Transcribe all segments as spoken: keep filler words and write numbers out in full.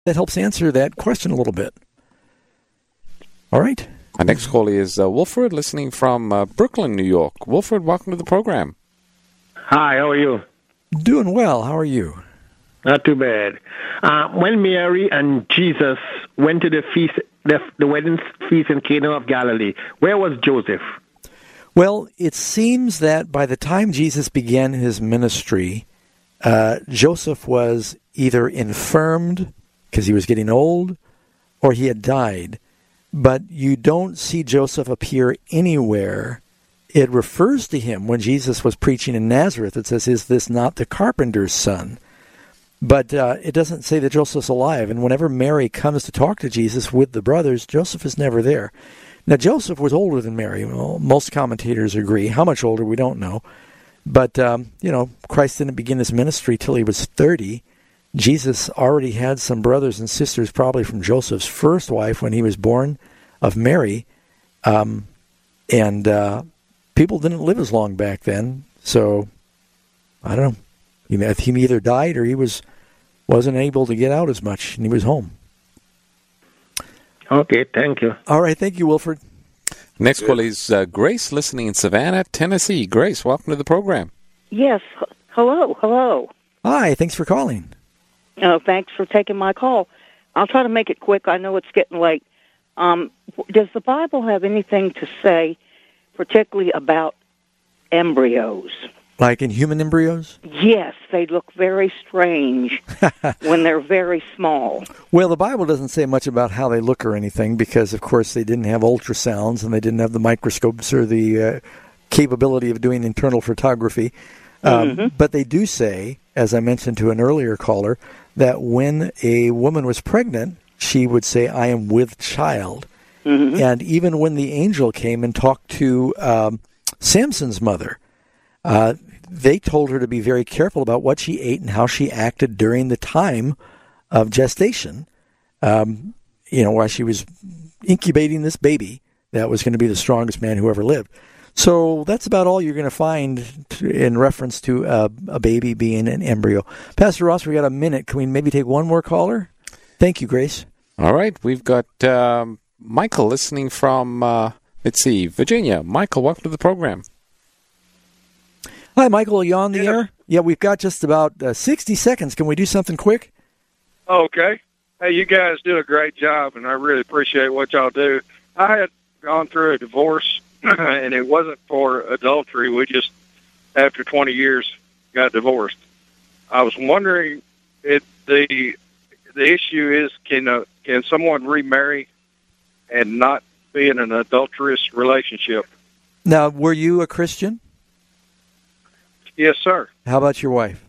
that helps answer that question a little bit. All right. Our next caller is uh, Wilfred, listening from uh, Brooklyn, New York. Wilfred, welcome to the program. Hi, how are you? Doing well. How are you? Not too bad. Uh, when Mary and Jesus went to the feast, the, the wedding feast in Cana of Galilee, where was Joseph? Well, it seems that by the time Jesus began his ministry, uh, Joseph was either infirmed because he was getting old, or he had died. But you don't see Joseph appear anywhere. It refers to him when Jesus was preaching in Nazareth. It says, "Is this not the carpenter's son?" But uh, it doesn't say that Joseph's alive. And whenever Mary comes to talk to Jesus with the brothers, Joseph is never there. Now, Joseph was older than Mary. Well, most commentators agree. How much older, we don't know. But, um, you know, Christ didn't begin his ministry till he was thirty. Jesus already had some brothers and sisters, probably from Joseph's first wife when he was born of Mary. Um, and uh, people didn't live as long back then. So, I don't know. He either died or he was, wasn't able to get out as much, and he was home. Okay, thank you. All right, thank you, Wilfred. Next call is uh, Grace, listening in Savannah, Tennessee. Grace, welcome to the program. Yes. Hello, hello. Hi, thanks for calling. Oh, thanks for taking my call. I'll try to make it quick. I know it's getting late. Um, does the Bible have anything to say, particularly about embryos? Like in human embryos? Yes, they look very strange when they're very small. Well, the Bible doesn't say much about how they look or anything because, of course, they didn't have ultrasounds and they didn't have the microscopes or the uh, capability of doing internal photography. Um, mm-hmm. But they do say, as I mentioned to an earlier caller, that when a woman was pregnant, she would say, "I am with child." Mm-hmm. And even when the angel came and talked to um, Samson's mother, uh, they told her to be very careful about what she ate and how she acted during the time of gestation, um, you know, while she was incubating this baby that was going to be the strongest man who ever lived. So that's about all you're going to find in reference to uh, a baby being an embryo. Pastor Ross, we got a minute. Can we maybe take one more caller? Thank you, Grace. All right. We've got um, Michael listening from, uh, let's see, Virginia. Michael, welcome to the program. Hi, Michael. Are you on the yeah. air? Yeah, we've got just about uh, sixty seconds. Can we do something quick? Okay. Hey, you guys do a great job, and I really appreciate what y'all do. I had gone through a divorce, and it wasn't for adultery. We just, after twenty years, got divorced. I was wondering if the the issue is, can uh, can someone remarry and not be in an adulterous relationship? Now, were you a Christian? Yes, sir. How about your wife?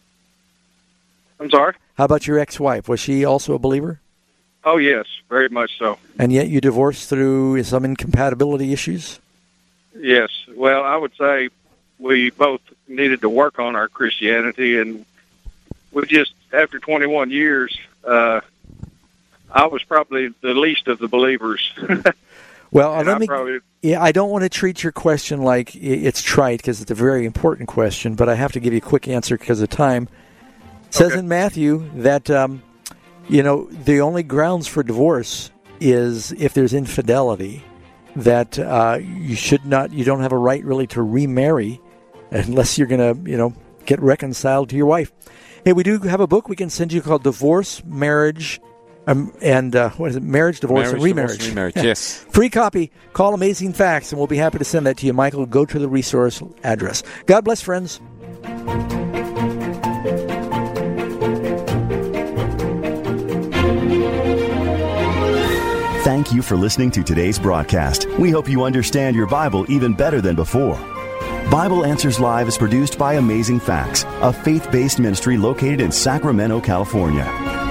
I'm sorry? How about your ex-wife? Was she also a believer? Oh, yes, very much so. And yet you divorced through some incompatibility issues? Yes. Well, I would say we both needed to work on our Christianity, and we just, after twenty-one years, uh, I was probably the least of the believers. Well, let I me. Probably, yeah, I don't want to treat your question like it's trite because it's a very important question, but I have to give you a quick answer because of time. It says okay. in Matthew that um, you know the only grounds for divorce is if there's infidelity. That uh, you should not, you don't have a right really to remarry unless you're going to, you know, get reconciled to your wife. Hey, we do have a book we can send you called Divorce, Marriage, um, and uh, what is it? Marriage, Divorce, Marriage, and Remarriage. Divorce, remarriage, yes. Free copy. Call Amazing Facts, and we'll be happy to send that to you, Michael. Go to the resource address. God bless, friends. Thank you for listening to today's broadcast. We hope you understand your Bible even better than before. Bible Answers Live is produced by Amazing Facts, a faith-based ministry located in Sacramento, California.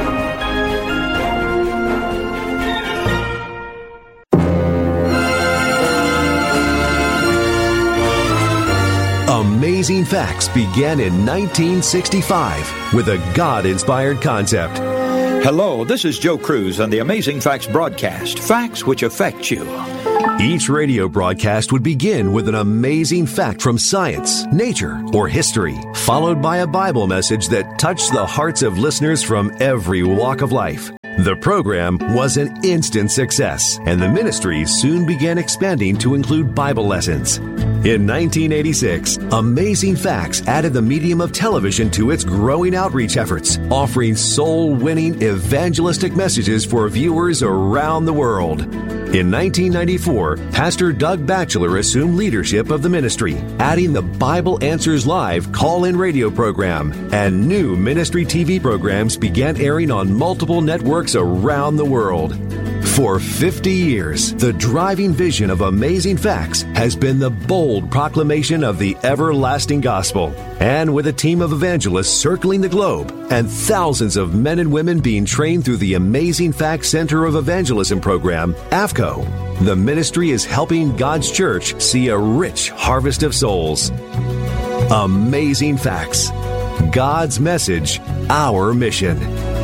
Amazing Facts began in nineteen sixty-five with a God-inspired concept. Hello, this is Joe Cruz on the Amazing Facts broadcast, facts which affect you. Each radio broadcast would begin with an amazing fact from science, nature, or history, followed by a Bible message that touched the hearts of listeners from every walk of life. The program was an instant success, and the ministry soon began expanding to include Bible lessons. In nineteen eighty-six, Amazing Facts added the medium of television to its growing outreach efforts, offering soul-winning evangelistic messages for viewers around the world. In nineteen ninety-four, Pastor Doug Batchelor assumed leadership of the ministry, adding the Bible Answers Live call-in radio program, and new ministry T V programs began airing on multiple networks around the world. For fifty years, the driving vision of Amazing Facts has been the bold proclamation of the everlasting gospel. And with a team of evangelists circling the globe and thousands of men and women being trained through the Amazing Facts Center of Evangelism program, A F C O, the ministry is helping God's church see a rich harvest of souls. Amazing Facts. God's message, our mission.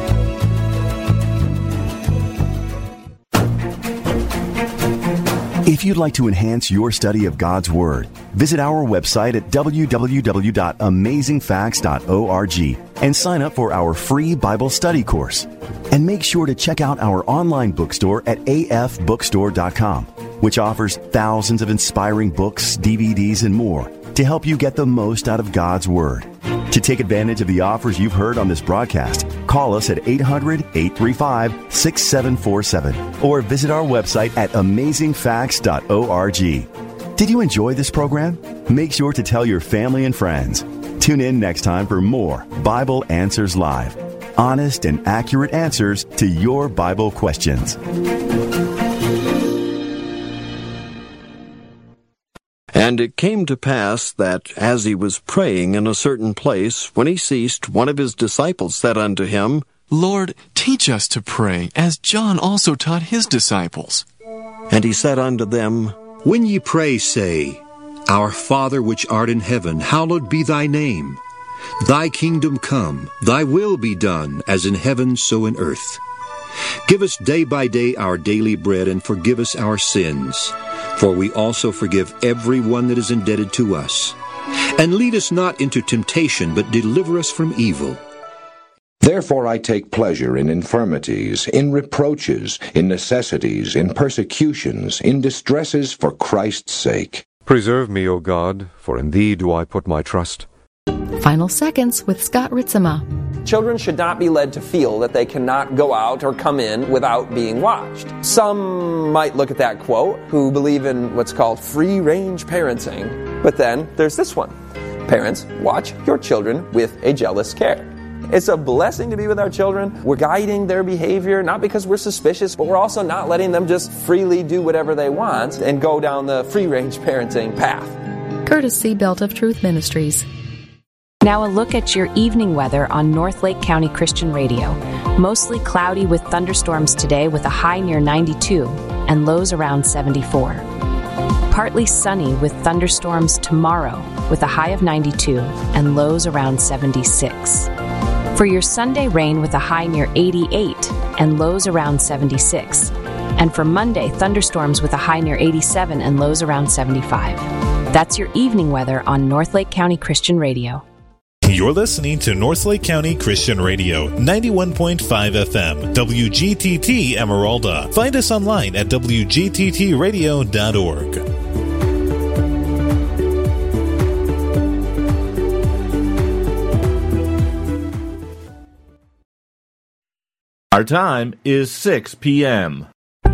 If you'd like to enhance your study of God's Word, visit our website at w w w dot amazing facts dot org and sign up for our free Bible study course. And make sure to check out our online bookstore at a f bookstore dot com, which offers thousands of inspiring books, D V Ds, and more to help you get the most out of God's Word. To take advantage of the offers you've heard on this broadcast, call us at eight hundred, eight three five, six seven four seven or visit our website at amazing facts dot org. Did you enjoy this program? Make sure to tell your family and friends. Tune in next time for more Bible Answers Live. Honest and accurate answers to your Bible questions. And it came to pass that, as he was praying in a certain place, when he ceased, one of his disciples said unto him, Lord, teach us to pray, as John also taught his disciples. And he said unto them, When ye pray, say, Our Father which art in heaven, hallowed be thy name. Thy kingdom come, thy will be done, as in heaven so in earth. Give us day by day our daily bread, and forgive us our sins, for we also forgive every one that is indebted to us. And lead us not into temptation, but deliver us from evil. Therefore I take pleasure in infirmities, in reproaches, in necessities, in persecutions, in distresses for Christ's sake. Preserve me, O God, for in Thee do I put my trust. Final Seconds with Scott Ritzema. Children should not be led to feel that they cannot go out or come in without being watched. Some might look at that quote who believe in what's called free-range parenting. But then there's this one. Parents, watch your children with a jealous care. It's a blessing to be with our children. We're guiding their behavior, not because we're suspicious, but we're also not letting them just freely do whatever they want and go down the free-range parenting path. Courtesy Belt of Truth Ministries. Now a look at your evening weather on North Lake County Christian Radio. Mostly cloudy with thunderstorms today with a high near ninety-two and lows around seventy-four. Partly sunny with thunderstorms tomorrow with a high of ninety-two and lows around seventy-six. For your Sunday, rain with a high near eighty-eight and lows around seventy-six. And for Monday, thunderstorms with a high near eighty-seven and lows around seventy-five. That's your evening weather on North Lake County Christian Radio. You're listening to North Lake County Christian Radio, ninety-one point five F M, W G T T Emeralda. Find us online at w g t t radio dot org. Our time is six p.m.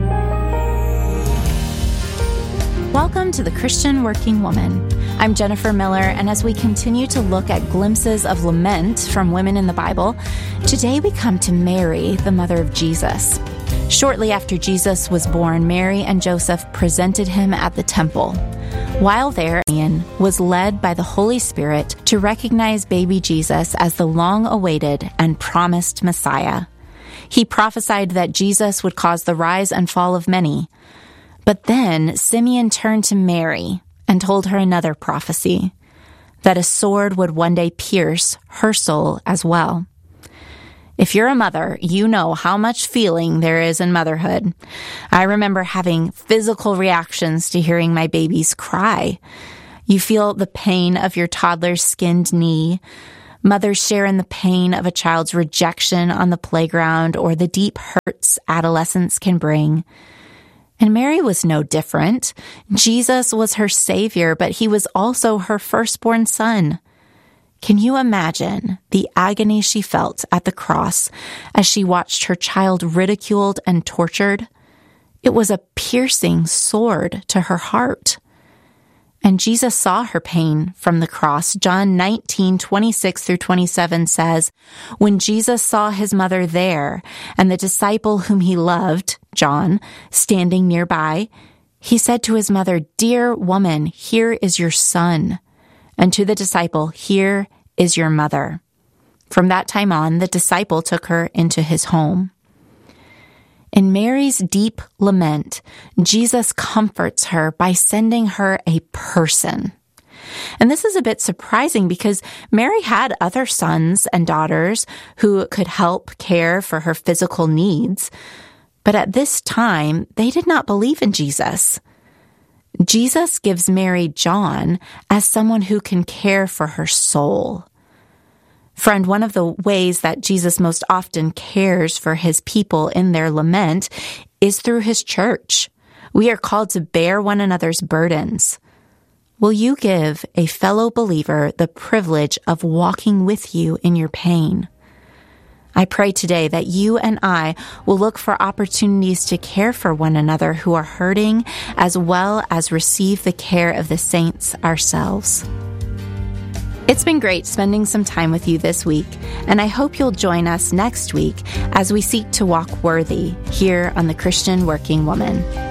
Welcome to The Christian Working Woman. I'm Jennifer Miller, and as we continue to look at glimpses of lament from women in the Bible, today we come to Mary, the mother of Jesus. Shortly after Jesus was born, Mary and Joseph presented him at the temple. While there, Simeon was led by the Holy Spirit to recognize baby Jesus as the long-awaited and promised Messiah. He prophesied that Jesus would cause the rise and fall of many. But then Simeon turned to Mary and told her another prophecy, that a sword would one day pierce her soul as well. If you're a mother, you know how much feeling there is in motherhood. I remember having physical reactions to hearing my babies cry. You feel the pain of your toddler's skinned knee. Mothers share in the pain of a child's rejection on the playground or the deep hurts adolescence can bring. And Mary was no different. Jesus was her Savior, but he was also her firstborn son. Can you imagine the agony she felt at the cross as she watched her child ridiculed and tortured? It was a piercing sword to her heart. And Jesus saw her pain from the cross. John nineteen, twenty-six through twenty-seven says, when Jesus saw his mother there and the disciple whom he loved, John, standing nearby, he said to his mother, "Dear woman, here is your son." And to the disciple, "Here is your mother." From that time on, the disciple took her into his home. In Mary's deep lament, Jesus comforts her by sending her a person. And this is a bit surprising because Mary had other sons and daughters who could help care for her physical needs. But at this time, they did not believe in Jesus. Jesus gives Mary John as someone who can care for her soul. Friend, one of the ways that Jesus most often cares for his people in their lament is through his church. We are called to bear one another's burdens. Will you give a fellow believer the privilege of walking with you in your pain? I pray today that you and I will look for opportunities to care for one another who are hurting, as well as receive the care of the saints ourselves. It's been great spending some time with you this week, and I hope you'll join us next week as we seek to walk worthy here on The Christian Working Woman.